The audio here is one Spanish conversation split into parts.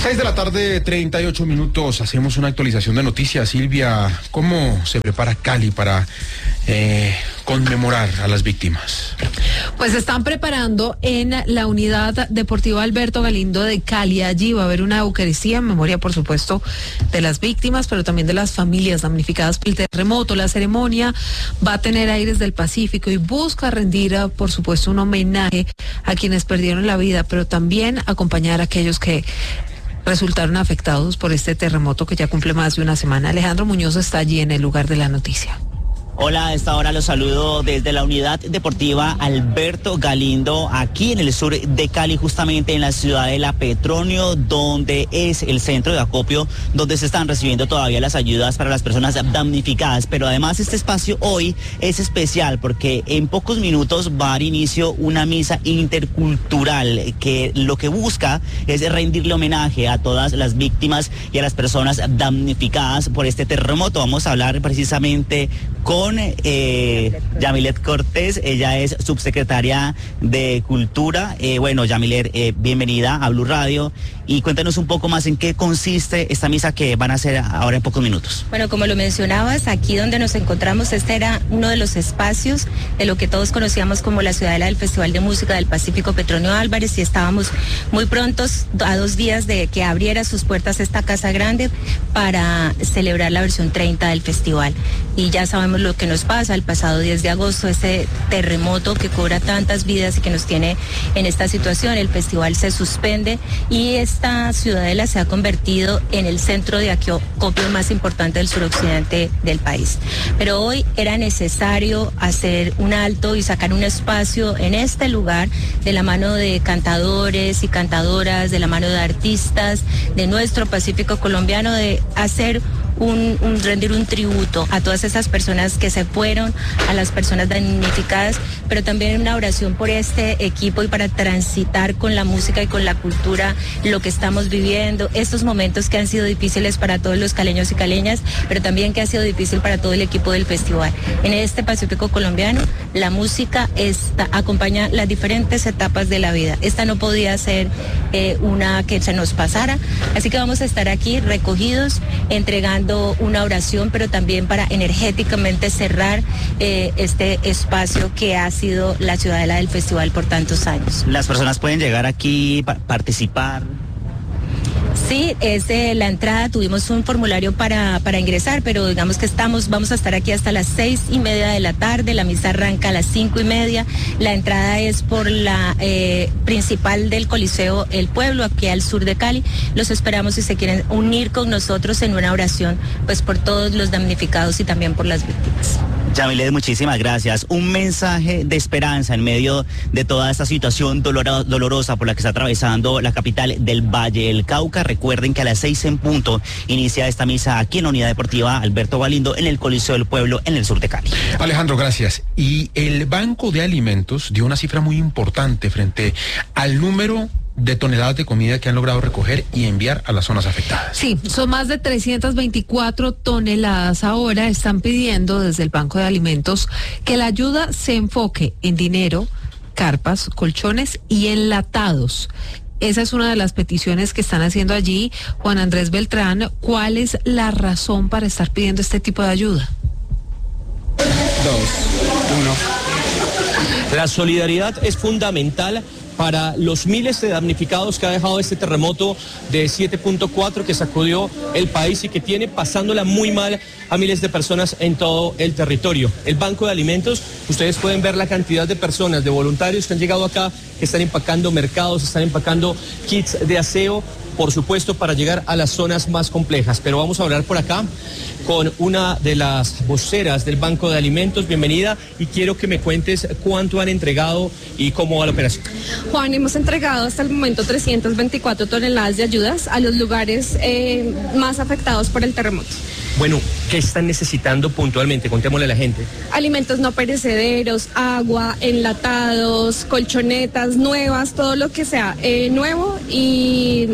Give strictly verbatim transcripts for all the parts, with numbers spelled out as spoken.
Seis de la tarde, treinta y ocho minutos. Hacemos una actualización de noticias. Silvia, ¿cómo se prepara Cali para eh, conmemorar a las víctimas? Pues se están preparando en la unidad deportiva Alberto Galindo de Cali. Allí va a haber una eucaristía en memoria, por supuesto, de las víctimas, pero también de las familias damnificadas por el terremoto. La ceremonia va a tener aires del Pacífico y busca rendir, por supuesto, un homenaje a quienes perdieron la vida, pero también acompañar a aquellos que resultaron afectados por este terremoto que ya cumple más de una semana. Alejandro Muñoz está allí en el lugar de la noticia. Hola, a esta hora los saludo desde la unidad deportiva Alberto Galindo, aquí en el sur de Cali, justamente en la ciudad de La Petronio, donde es el centro de acopio, donde se están recibiendo todavía las ayudas para las personas damnificadas. Pero además este espacio hoy es especial porque en pocos minutos va a dar inicio una misa intercultural que lo que busca es rendirle homenaje a todas las víctimas y a las personas damnificadas por este terremoto. Vamos a hablar precisamente con Eh, Yamilet Cortés. Ella es subsecretaria de Cultura. Eh, bueno, Yamilet, eh, bienvenida a Blue Radio y cuéntanos un poco más en qué consiste esta misa que van a hacer ahora en pocos minutos. Bueno, como lo mencionabas, aquí donde nos encontramos, este era uno de los espacios de lo que todos conocíamos como la ciudadela del Festival de Música del Pacífico Petronio Álvarez, y estábamos muy prontos a dos días de que abriera sus puertas esta casa grande para celebrar la versión treinta del festival. Y ya sabemos lo que nos pasa el pasado diez de agosto, ese terremoto que cobra tantas vidas y que nos tiene en esta situación. El festival se suspende y esta ciudadela se ha convertido en el centro de acopio más importante del suroccidente del país. Pero hoy era necesario hacer un alto y sacar un espacio en este lugar de la mano de cantadores y cantadoras, de la mano de artistas de nuestro Pacífico colombiano, de hacer Un, un rendir un tributo a todas esas personas que se fueron, a las personas damnificadas, pero también una oración por este equipo y para transitar con la música y con la cultura lo que estamos viviendo, estos momentos que han sido difíciles para todos los caleños y caleñas, pero también que ha sido difícil para todo el equipo del festival. En este Pacífico colombiano, la música está, acompaña las diferentes etapas de la vida. Esta no podía ser eh, una que se nos pasara, así que vamos a estar aquí recogidos, entregando una oración, pero también para energéticamente cerrar eh, este espacio que ha sido la ciudadela del festival por tantos años. Las personas pueden llegar aquí, pa- participar. Sí, es de la entrada, tuvimos un formulario para, para ingresar, pero digamos que estamos, vamos a estar aquí hasta las seis y media de la tarde, la misa arranca a las cinco y media, la entrada es por la eh, principal del Coliseo El Pueblo, aquí al sur de Cali. Los esperamos si se quieren unir con nosotros en una oración, pues por todos los damnificados y también por las víctimas. Yamilet, muchísimas gracias. Un mensaje de esperanza en medio de toda esta situación doloro- dolorosa por la que está atravesando la capital del Valle del Cauca. Recuerden que a las seis en punto inicia esta misa aquí en la Unidad Deportiva Alberto Galindo en el Coliseo del Pueblo en el sur de Cali. Alejandro, gracias. Y el Banco de Alimentos dio una cifra muy importante frente al número de toneladas de comida que han logrado recoger y enviar a las zonas afectadas. Sí, son más de trescientas veinticuatro toneladas. Ahora están pidiendo desde el Banco de Alimentos que la ayuda se enfoque en dinero, carpas, colchones y enlatados. Esa es una de las peticiones que están haciendo allí. Juan Andrés Beltrán, ¿cuál es la razón para estar pidiendo este tipo de ayuda? Dos, uno. La solidaridad es fundamental para los miles de damnificados que ha dejado este terremoto de siete punto cuatro que sacudió el país y que tiene pasándola muy mal a miles de personas en todo el territorio. El Banco de Alimentos, ustedes pueden ver la cantidad de personas, de voluntarios que han llegado acá, que están empacando mercados, están empacando kits de aseo, por supuesto, para llegar a las zonas más complejas. Pero vamos a hablar por acá con una de las voceras del Banco de Alimentos. Bienvenida, y quiero que me cuentes cuánto han entregado y cómo va la operación. Juan, hemos entregado hasta el momento trescientas veinticuatro toneladas de ayudas a los lugares eh, más afectados por el terremoto. Bueno, ¿qué están necesitando puntualmente? Contémosle a la gente. Alimentos no perecederos, agua, enlatados, colchonetas nuevas, todo lo que sea eh, nuevo y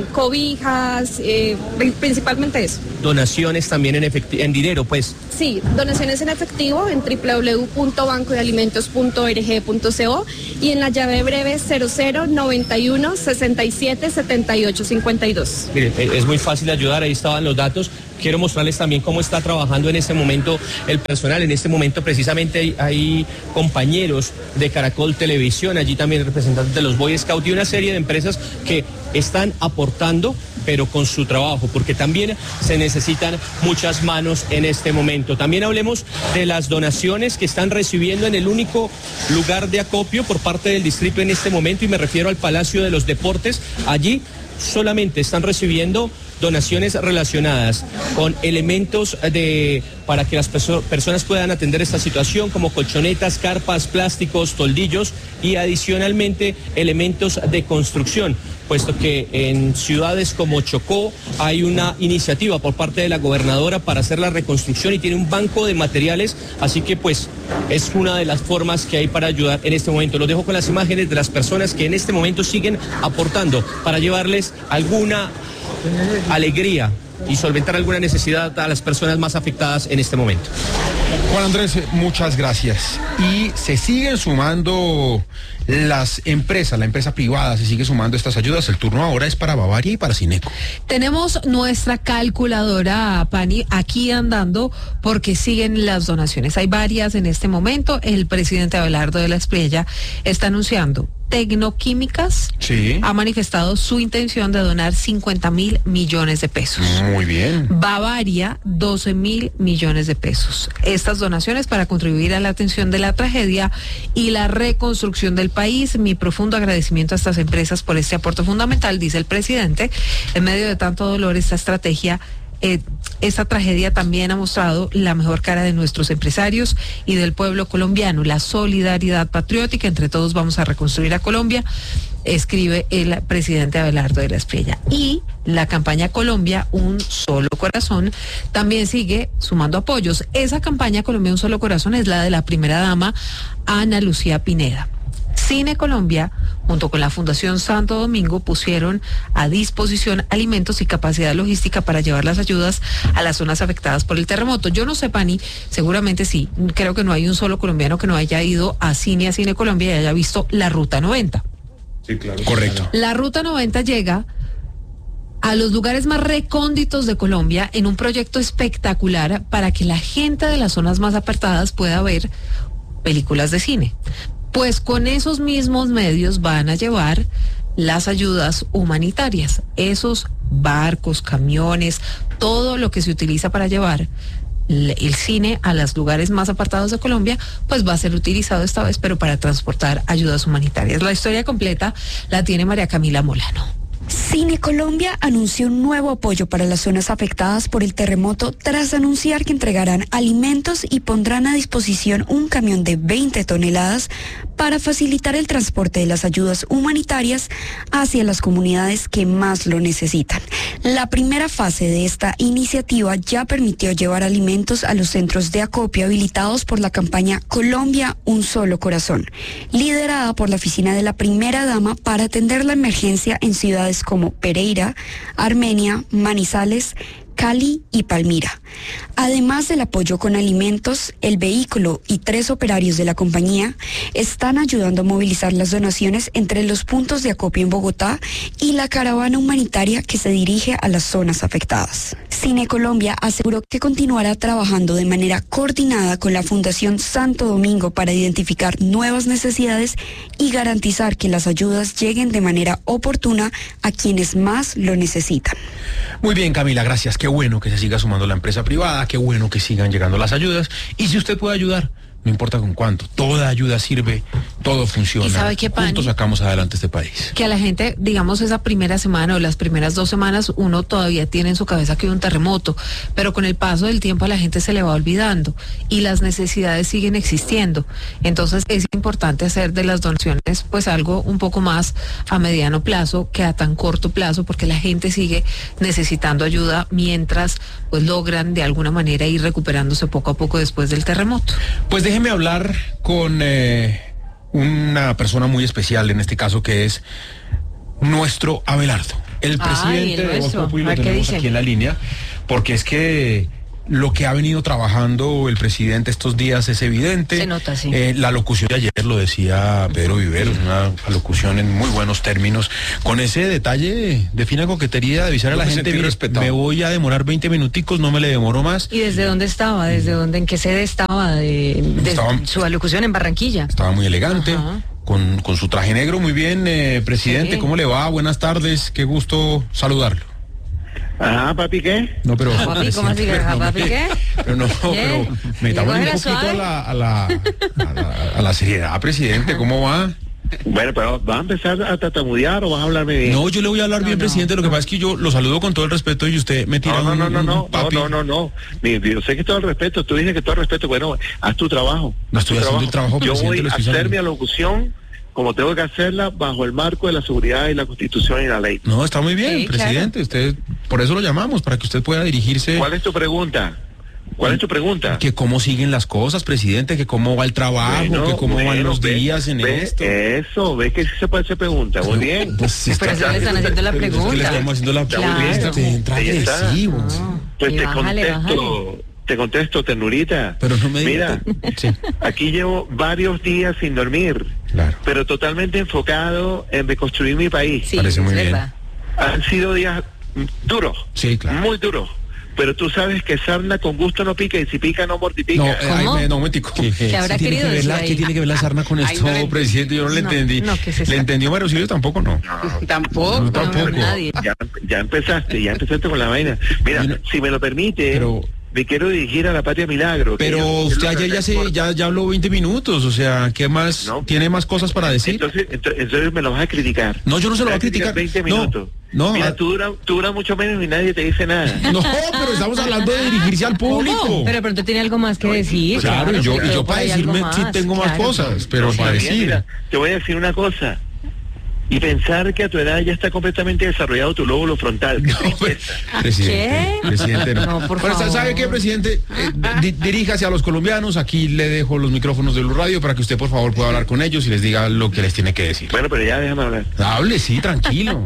eh, cobijas, eh, principalmente eso. Donaciones también en, efecti- en dinero, pues. Sí, donaciones en efectivo en doble u doble u doble u punto banco de alimentos punto org punto co y en la llave breve cero cero noventa y uno sesenta y siete setenta y ocho cincuenta y dos. Mire, es muy fácil ayudar, ahí estaban los datos. Quiero mostrarles también cómo está trabajando en este momento el personal. En este momento precisamente hay, hay compañeros de Caracol Televisión, allí también representantes de los Boy Scouts y una serie de empresas que están aportando, pero con su trabajo, porque también se necesitan muchas manos en este momento. También hablemos de las donaciones que están recibiendo en el único lugar de acopio por parte del distrito en este momento, y me refiero al Palacio de los Deportes. Allí solamente están recibiendo donaciones relacionadas con elementos de para que las perso- personas puedan atender esta situación, como colchonetas, carpas, plásticos, toldillos y adicionalmente elementos de construcción, puesto que en ciudades como Chocó hay una iniciativa por parte de la gobernadora para hacer la reconstrucción y tiene un banco de materiales, así que pues es una de las formas que hay para ayudar en este momento. Los dejo con las imágenes de las personas que en este momento siguen aportando para llevarles alguna alegría y solventar alguna necesidad a las personas más afectadas en este momento. Juan Andrés, muchas gracias. Y se siguen sumando las empresas, la empresa privada se sigue sumando estas ayudas. El turno ahora es para Bavaria y para Cineco. Tenemos nuestra calculadora, Pani, aquí andando porque siguen las donaciones. Hay varias en este momento. El presidente Abelardo de la Espriella está anunciando. Tecnoquímicas sí. ha manifestado su intención de donar cincuenta mil millones de pesos. Muy bien. Bavaria, doce mil millones de pesos. Estas donaciones para contribuir a la atención de la tragedia y la reconstrucción del país. Mi profundo agradecimiento a estas empresas por este aporte fundamental, dice el presidente. En medio de tanto dolor, esta estrategia Eh, esta tragedia también ha mostrado la mejor cara de nuestros empresarios y del pueblo colombiano, la solidaridad patriótica. Entre todos vamos a reconstruir a Colombia, escribe el presidente Abelardo de la Espriella. Y la campaña Colombia, un solo corazón, también sigue sumando apoyos. Esa campaña Colombia, un solo corazón, es la de la primera dama, Ana Lucía Pineda. Cine Colombia, junto con la Fundación Santo Domingo, pusieron a disposición alimentos y capacidad logística para llevar las ayudas a las zonas afectadas por el terremoto. Yo no sé, Pani, seguramente sí. Creo que no hay un solo colombiano que no haya ido a Cine, a Cine Colombia y haya visto la Ruta noventa. Sí, claro. Correcto. La Ruta noventa llega a los lugares más recónditos de Colombia en un proyecto espectacular para que la gente de las zonas más apartadas pueda ver películas de cine. Pues con esos mismos medios van a llevar las ayudas humanitarias, esos barcos, camiones, todo lo que se utiliza para llevar el cine a los lugares más apartados de Colombia, pues va a ser utilizado esta vez, pero para transportar ayudas humanitarias. La historia completa la tiene María Camila Molano. Cine Colombia anunció un nuevo apoyo para las zonas afectadas por el terremoto tras anunciar que entregarán alimentos y pondrán a disposición un camión de veinte toneladas para facilitar el transporte de las ayudas humanitarias hacia las comunidades que más lo necesitan. La primera fase de esta iniciativa ya permitió llevar alimentos a los centros de acopio habilitados por la campaña Colombia, un solo corazón, liderada por la oficina de la primera dama para atender la emergencia en ciudades como Pereira, Armenia, Manizales, Cali y Palmira. Además del apoyo con alimentos, el vehículo y tres operarios de la compañía están ayudando a movilizar las donaciones entre los puntos de acopio en Bogotá y la caravana humanitaria que se dirige a las zonas afectadas. Cine Colombia aseguró que continuará trabajando de manera coordinada con la Fundación Santo Domingo para identificar nuevas necesidades y garantizar que las ayudas lleguen de manera oportuna a quienes más lo necesitan. Muy bien, Camila, gracias. Qué bueno que se siga sumando la empresa privada, qué bueno que sigan llegando las ayudas. Y si usted puede ayudar, no importa con cuánto, toda ayuda sirve, todo funciona. ¿Y sabe qué, Pani? Juntos sacamos adelante este país. Que a la gente, digamos, esa primera semana o las primeras dos semanas, uno todavía tiene en su cabeza que hay un terremoto, pero con el paso del tiempo a la gente se le va olvidando y las necesidades siguen existiendo. Entonces es importante hacer de las donaciones pues algo un poco más a mediano plazo que a tan corto plazo, porque la gente sigue necesitando ayuda mientras pues logran de alguna manera ir recuperándose poco a poco después del terremoto. Pues déjeme hablar con eh, una persona muy especial en este caso, que es nuestro Abelardo. El presidente Ay, el de Voz nuestro. Populi A lo ver, ¿qué tenemos dice? aquí en la línea, porque es que lo que ha venido trabajando el presidente estos días es evidente. Se nota, sí. Eh, la locución de ayer lo decía Pedro Viveros, una locución en muy buenos términos. Con ese detalle de fina coquetería de avisar a la me gente, sentí mire, respetado. me voy a demorar veinte minuticos, no me le demoro más. ¿Y desde dónde estaba? ¿Desde dónde? ¿En qué sede estaba de, de Estaba- su alocución en Barranquilla? Estaba muy elegante, Ajá. con, con su traje negro, muy bien, eh, presidente, Sí. ¿cómo le va? Buenas tardes, qué gusto saludarlo. Ajá, papi, ¿qué? No, pero... Papi, ¿cómo así que, pero no papi, me- qué? Pero no, ¿Qué? pero metamos ¿Llegó un era poquito a suave? la, a, la, a, la, a la seriedad, presidente, ¿cómo va? Bueno, pero ¿vas a empezar a tatamudear o vas a hablarme bien? No, yo le voy a hablar No, bien, no. presidente, lo que pasa es que yo lo saludo con todo el respeto y usted me tira no, no, un, no, no, un no, no, papi. no, no, no. Mi- Yo sé que todo el respeto, tú dices que todo el respeto, bueno, haz tu trabajo. No haz tu estoy haciendo el trabajo, Yo presidente, voy lo a estoy hacer haciendo. mi alocución como tengo que hacerla bajo el marco de la seguridad y la Constitución y la ley. No, está muy bien, Sí, claro. presidente, usted, por eso lo llamamos, para que usted pueda dirigirse. ¿Cuál es tu pregunta? ¿Cuál es tu pregunta? Que cómo siguen las cosas, presidente, que cómo va el trabajo, Bueno, que cómo van bueno, los ve- días en ve esto. Eso, ves que sí se puede hacer pregunta. Muy bien. Pues, sí Pero está- eso le están haciendo la pero es que pregunta. le estamos haciendo la Está muy pregunta. bien. Usted entra Ahí está. agresivo. sí. Pues Y te bájale, contesto, bájale. te contesto, ternurita. Pero no me diga. Mira, Sí, aquí llevo varios días sin dormir, claro. pero totalmente enfocado en reconstruir mi país. Sí, Parece muy es bien. verdad. Han sido días mm, duros, Sí, claro. muy duros. Pero tú sabes que sarna con gusto no pica y si pica no mortifica. No, eh, ay, ¿Cómo? me- no, un momentico. ¿Qué, ¿Qué habrá tiene querido que ver decir la, ahí? ¿Qué tiene que ver la sarna con esto, no le- presidente? Yo no le No, entendí. no, ¿qué es eso? ¿Le entendió Mario Silvio? Tampoco no. Tampoco. No, tampoco. nadie. Ya, ya empezaste, ya empezaste con la vaina. Mira, Yo no- si me lo permite, Pero- me quiero dirigir a la Patria Milagro. que Pero yo- usted yo ayer lo ya se recuerdo. ya, ya habló veinte minutos, o sea, ¿qué más? No. ¿Tiene más cosas para decir? Entonces, ento- entonces me lo vas a criticar. No, yo no se lo voy a Vas criticar. veinte No, minutos. no, Mira, ah. tú duras tú dura mucho menos y nadie te dice nada. No, pero estamos hablando de dirigirse al público. ¿Cómo? Pero pronto tiene algo más que decir. Claro, y yo, y pero yo por para ahí algo decirme sí más, tengo más claro. cosas, pero No, para está bien, decir. mira, te voy a decir una cosa. Y pensar que a tu edad ya está completamente desarrollado tu lóbulo frontal. Qué No, pero- tristeza. presidente, ¿Qué? presidente, no. No, por Bueno, favor. ¿sabe qué, presidente? Eh, di- diríjase a los colombianos, aquí le dejo los micrófonos de Blue Radio para que usted por favor pueda hablar con ellos y les diga lo que les tiene que decir. Bueno, pero ya déjame hablar. Hable, sí, tranquilo.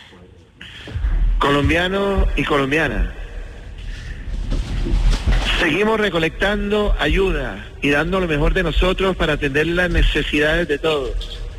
Colombianos y colombianas, seguimos recolectando ayuda y dando lo mejor de nosotros para atender las necesidades de todos.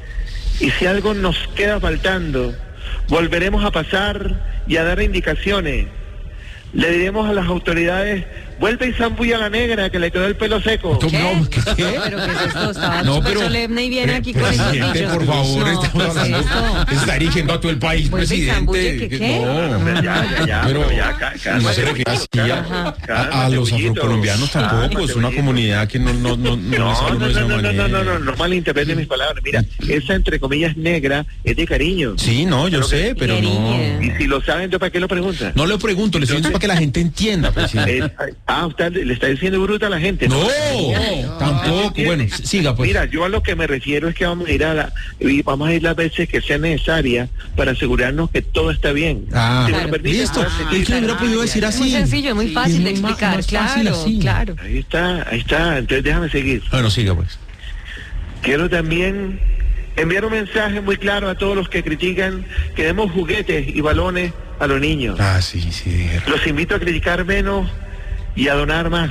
Y si algo nos queda faltando, volveremos a pasar y a dar indicaciones. Le diremos a las autoridades, vuelve y zambulla a la negra que le quedó el pelo seco. ¿Qué? No, ¿qué? ¿Pero qué es esto? Estaba No, súper pero- solemne y viene aquí con esos Presidente, dichos. por favor, No, estamos ¿qué es hablando. esto? Está dirigiendo a todo el país, Vuelve y zambulle, presidente. ¿qué, qué? No, Ya, ya, ya, pero pero ya, cá- no cálmate, se refiere así a, cálmate, a- a cálmate, los Bullito. afrocolombianos tampoco, Cálmate, es una Bullito. comunidad que no, no, no, no, les No, habla no, de esa no, no, no, manera. no, no, no malinterprete mis palabras. Mira, esa entre comillas negra es de cariño. Sí, no, yo Pero que- sé, pero no. Querida. Y si lo saben, entonces ¿para qué lo preguntan? No le pregunto, le estoy diciendo para que la gente entienda, presidente. Eh, ah, usted le está diciendo bruta a la gente. No, tampoco. Bueno, siga pues. Mira, yo a lo que me refiero es que vamos a ir a la, y vamos a ir las veces que sean necesarias para asegurarnos que todo está bien. Ah, Si me lo claro. permite, listo. vamos a Es seguir. que lo hubiera podido decir Es así. muy sencillo, es muy fácil de Es más- explicar. más fácil Claro, así. claro. Ahí está, ahí está. Entonces déjame seguir. Bueno, siga pues. Quiero también enviar un mensaje muy claro a todos los que critican que demos juguetes y balones a los niños. Ah, sí, sí, dijeron. Los invito a criticar menos y a donar más,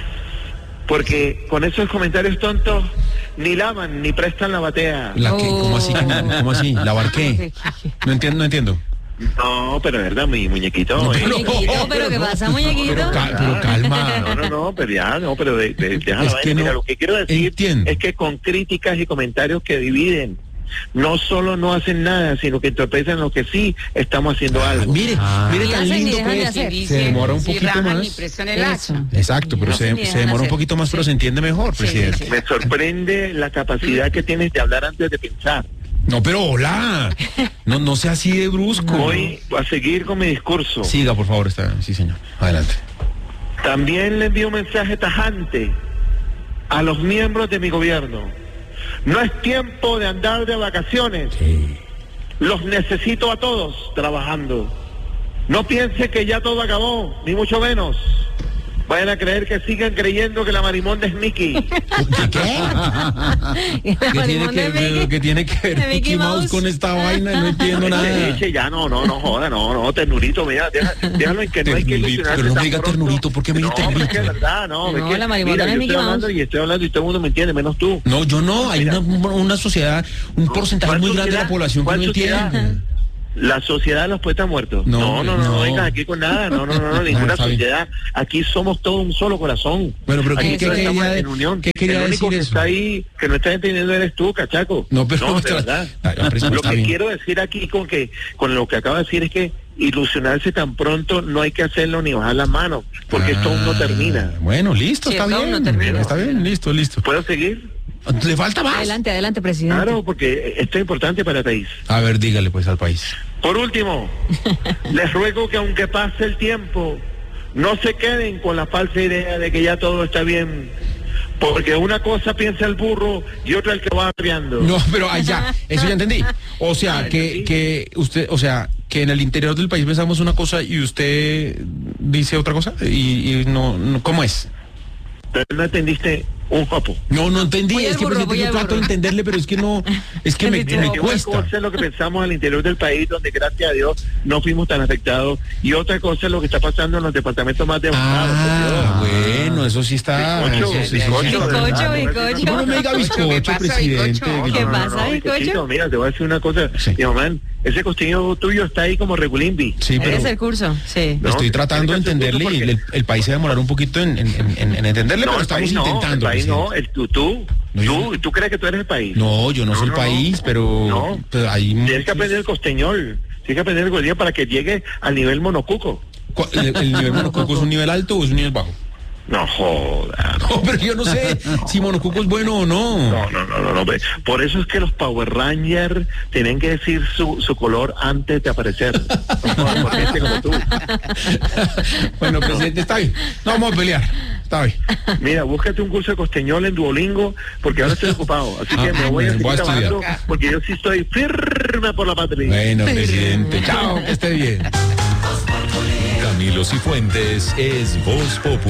porque con esos comentarios tontos ni lavan ni prestan la batea. La que, ¿cómo así? ¿Cómo, cómo así? ¿Lavar qué? No entiendo, no entiendo. No, pero es verdad, mi muñequito. No, ¿eh? pero- Muñequito, pero ¿qué pasa, muñequito? Pero, cal- pero calma. No, no, no, pero ya, no, pero de, de, deja Es la que vaina. Mira, no lo que quiero decir entiendo. es que con críticas y comentarios que dividen, no solo no hacen nada, sino que entorpecen lo que sí estamos haciendo Ah, algo. mire, mire Ni tan hacen ni lindo dejan de que hacer. es. Se demora un Si poquito rajan más. ni presiona el Eso. hacha. Exacto, pero No se, se ni se dejan demora un hacer. poquito más, pero Sí. se entiende mejor, Sí, presidente. sí, sí. Me sorprende la capacidad que tienes de hablar antes de pensar. No, pero hola. No, no sea así de brusco. Voy a seguir con mi discurso. Siga, por favor, está. Sí, señor. Adelante. También le envío un mensaje tajante a los miembros de mi gobierno. No es tiempo de andar de vacaciones. Sí. Los necesito a todos trabajando. No piense que ya todo acabó, ni mucho menos. vayan a creer que sigan creyendo que la marimonda es Mickey. ¿Qué? ¿Qué tiene que, ver, ¿Qué tiene que ver Mickey Mouse, Mouse con esta vaina? No entiendo nada. Eche, ya no, no, no joda, no, no, ternurito, mira, deja, déjalo en que no hay que ilusionarse. Pero no me diga ternurito, ¿por qué me dice no, ternurito? Es que es verdad, no, no es que, la marimonda mira, es yo Mickey estoy Mouse. hablando y estoy hablando y todo el mundo me entiende, menos tú. No, yo no, hay Mira, una, una sociedad, un porcentaje muy grande de la población que no entiende. La sociedad de los poetas muertos. No, no, no, no, no, no vengas aquí con nada. No, no, no, no ninguna no, sociedad. Aquí somos todos un solo corazón. Bueno, pero aquí ¿qué, ¿qué quería, en unión. ¿qué quería El único decir que eso? está ahí, que no está entendiendo eres tú, cachaco. No, pero no, de verdad. La, la Lo que bien. quiero decir aquí con que con lo que acabo de decir es que ilusionarse tan pronto no hay que hacerlo ni bajar las manos, porque ah, esto aún no termina. Bueno, listo, sí, está bien. No termina. Está bien, listo, listo. ¿Puedo seguir? ¿Le falta más? Adelante, adelante, presidente. Claro, porque esto es importante para el país. A ver, dígale pues al país. Por último, les ruego que aunque pase el tiempo, no se queden con la falsa idea de que ya todo está bien. Porque una cosa piensa el burro y otra el que va criando. No, pero allá, eso ya entendí. O sea, que, que usted, o sea, que en el interior del país pensamos una cosa y usted dice otra cosa y, y no, no, ¿cómo es? No entendiste un jopo. No, no entendí, voy es que burro, yo trato de entenderle, pero es que no, es que me, me cuesta. Una cosa es lo que pensamos al interior del país, donde gracias a Dios no fuimos tan afectados, y otra cosa es lo que está pasando en los departamentos más devastados. Ah, bueno, eso sí está... Bizcocho, eso, sí, bizcocho, sí, bizcocho, bizcocho. No me diga bizcocho, presidente. ¿Qué no, no, pasa, no, bizcocho? Mira, te voy a decir una cosa, Sí. mi mamá, ese costillo tuyo está ahí como regulimbi. Sí, pero... Es el curso, sí. No, estoy tratando de entenderle y el, el país se va a demorar un poquito en, en, en, en entenderle, no, pero estamos no, intentando. El país no, el tú, tú, no, tú, yo... tú crees que tú eres el país. No, yo no, no soy el no, país, no, pero, no. pero hay Tienes muchos... que aprender el costeñol, tienes que aprender el costeñol para que llegue al nivel monocuco. ¿El, el nivel monocuco es un nivel alto o es un nivel bajo? No joda. No, pero yo no sé si monocuco es bueno o no. No, no, no, no, no. Por eso es que los Power Rangers tienen que decir su, su color antes de aparecer. No, por gente como tú. Bueno, presidente, está bien. No vamos a pelear. Está bien. Mira, búscate un curso de costeñol en Duolingo, porque ahora estoy ocupado. Así que Ah, me voy a seguir voy a trabajando, estudiar. porque yo sí estoy firme por la patria. Bueno, presidente. Chao, que esté bien. Camilo Cifuentes es Voz Popular.